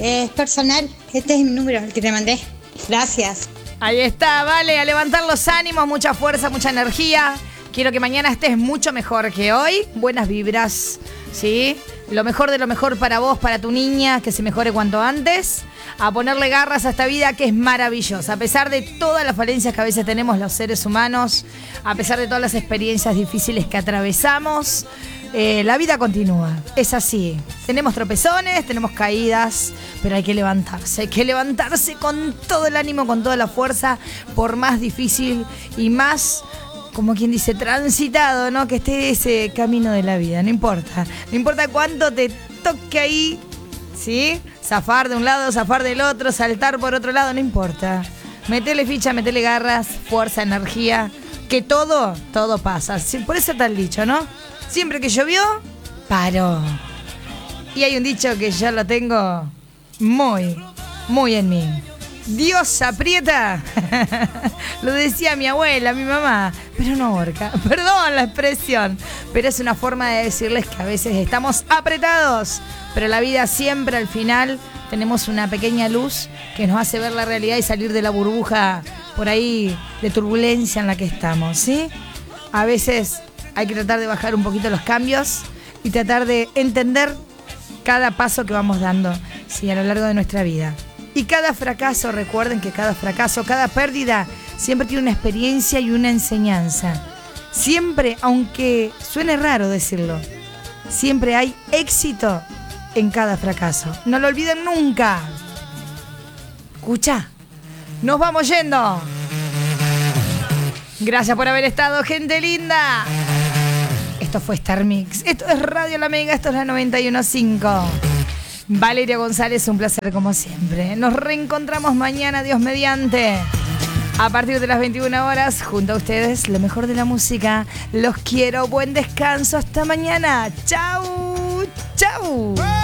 Es personal. Este es mi número, el que te mandé. Gracias. Ahí está, vale, a levantar los ánimos, mucha fuerza, mucha energía. Quiero que mañana estés mucho mejor que hoy. Buenas vibras, ¿sí? Lo mejor de lo mejor para vos, para tu niña, que se mejore cuanto antes. A ponerle garras a esta vida que es maravillosa. A pesar de todas las falencias que a veces tenemos los seres humanos, a pesar de todas las experiencias difíciles que atravesamos, la vida continúa. Es así. Tenemos tropezones, tenemos caídas, pero hay que levantarse. Hay que levantarse con todo el ánimo, con toda la fuerza, por más difícil y más, como quien dice, transitado, ¿no? Que esté ese camino de la vida. No importa. No importa cuánto te toque ahí, ¿sí? Zafar de un lado, zafar del otro, saltar por otro lado, no importa. Metele ficha, metele garras, fuerza, energía, que todo pasa. Por eso está el dicho, ¿no? Siempre que llovió, paró. Y hay un dicho que yo lo tengo muy, muy en mí. Dios aprieta. Lo decía mi abuela, mi mamá, pero no ahorca. Perdón la expresión, pero es una forma de decirles que a veces estamos apretados, pero la vida siempre al final tenemos una pequeña luz que nos hace ver la realidad y salir de la burbuja por ahí de turbulencia en la que estamos, ¿sí? A veces hay que tratar de bajar un poquito los cambios y tratar de entender cada paso que vamos dando, ¿sí? A lo largo de nuestra vida. Y cada fracaso, recuerden que cada fracaso, cada pérdida, siempre tiene una experiencia y una enseñanza. Siempre, aunque suene raro decirlo, siempre hay éxito en cada fracaso. No lo olviden nunca. Escucha, nos vamos yendo. Gracias por haber estado, gente linda. Esto fue Star Mix. Esto es Radio La Mega, esto es la 91.5. Valeria González, un placer como siempre. Nos reencontramos mañana, Dios mediante. A partir de las 21 horas, junto a ustedes, lo mejor de la música. Los quiero, buen descanso, hasta mañana. Chau, chau.